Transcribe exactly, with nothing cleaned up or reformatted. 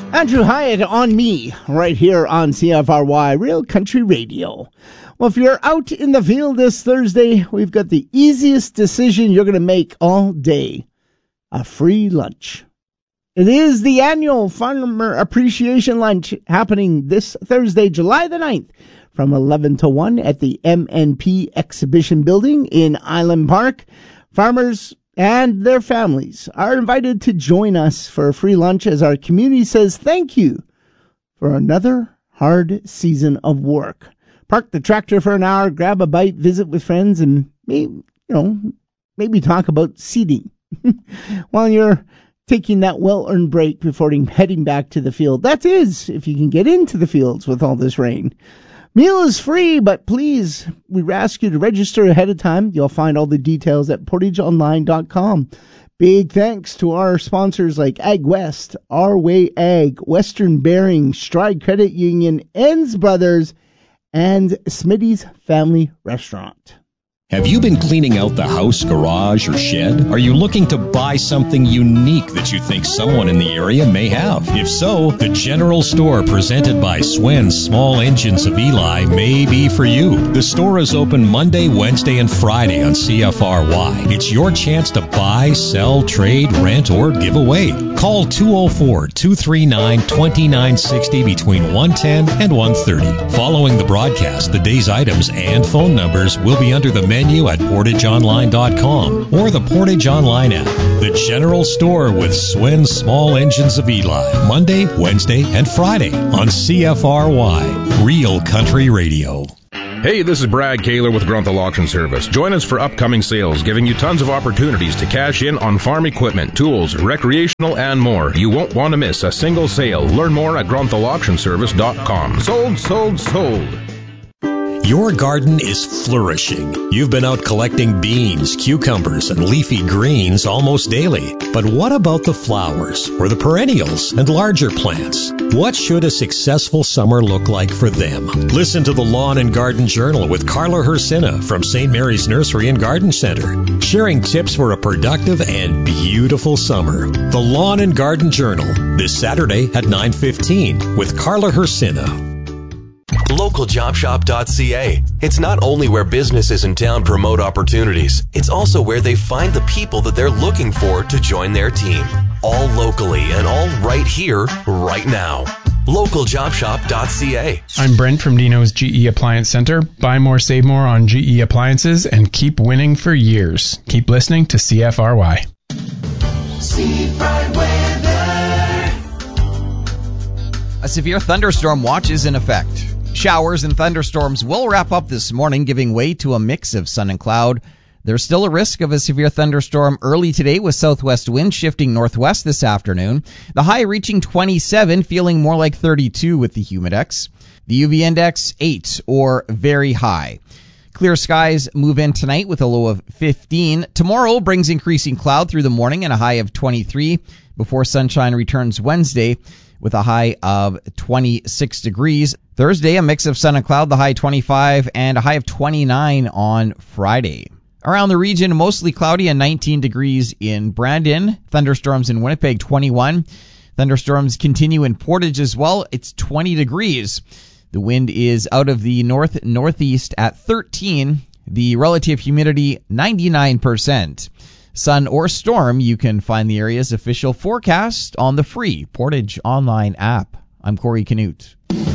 Andrew Hyatt on me, right here on C F R Y, Real Country Radio. Well, if you're out in the field this Thursday, we've got the easiest decision you're going to make all day. A free lunch. It is the annual Farmer Appreciation Lunch happening this Thursday, July the ninth, from eleven to one at the M N P Exhibition Building in Island Park. Farmers and their families are invited to join us for a free lunch as our community says thank you for another hard season of work. Park the tractor for an hour, grab a bite, visit with friends, and maybe, you know, maybe talk about seeding while you're taking that well-earned break before heading back to the field. That is, if you can get into the fields with all this rain. Meal is free, but please, we ask you to register ahead of time. You'll find all the details at portage online dot com. Big thanks to our sponsors like Ag West, Our Way Ag, Western Bearing, Stride Credit Union, Enns Brothers, and Smitty's Family Restaurant. Have you been cleaning out the house, garage, or shed? Are you looking to buy something unique that you think someone in the area may have? If so, the General Store presented by Swen's Small Engines of Eli may be for you. The store is open Monday, Wednesday, and Friday on C F R Y. It's your chance to buy, sell, trade, rent, or give away. Call two oh four, two three nine, two nine six oh between one ten and one thirty. Following the broadcast, the day's items and phone numbers will be under the menu at portage online dot com or the Portage Online app. The General Store with Swen's Small Engines of Eli, Monday, Wednesday, and Friday on C F R Y, Real Country Radio. Hey, this is Brad Kaler with Grunthal Auction Service. Join us for upcoming sales, giving you tons of opportunities to cash in on farm equipment, tools, recreational, and more. You won't want to miss a single sale. Learn more at grunthal auction service dot com. Sold, sold, sold. Your garden is flourishing. You've been out collecting beans, cucumbers, and leafy greens almost daily. But what about the flowers, or the perennials, and larger plants? What should a successful summer look like for them? Listen to the Lawn and Garden Journal with Carla Hersina from Saint Mary's Nursery and Garden Center, sharing tips for a productive and beautiful summer. The Lawn and Garden Journal, this Saturday at nine fifteen with Carla Hersina. local job shop dot c a. It's not only where businesses in town promote opportunities, it's also where they find the people that they're looking for to join their team. All locally and all right here, right now. local job shop dot c a. I'm Brent from Dino's G E Appliance Center. Buy more, save more on G E appliances and keep winning for years. Keep listening to C F R Y. Seafront weather. A severe thunderstorm watch is in effect. Showers and thunderstorms will wrap up this morning, giving way to a mix of sun and cloud. There's still a risk of a severe thunderstorm early today with southwest winds shifting northwest this afternoon. The high reaching twenty-seven, feeling more like thirty-two with the humidex. The U V index, eight or very high. Clear skies move in tonight with a low of fifteen. Tomorrow brings increasing cloud through the morning and a high of twenty-three before sunshine returns Wednesday with a high of twenty-six degrees. Thursday, a mix of sun and cloud, the high twenty-five, and a high of twenty-nine on Friday. Around the region, mostly cloudy and nineteen degrees in Brandon. Thunderstorms in Winnipeg, twenty-one. Thunderstorms continue in Portage as well. It's twenty degrees. The wind is out of the north-northeast at thirteen. The relative humidity, ninety-nine percent. Sun or storm, you can find the area's official forecast on the free Portage Online app. I'm Corey Canute.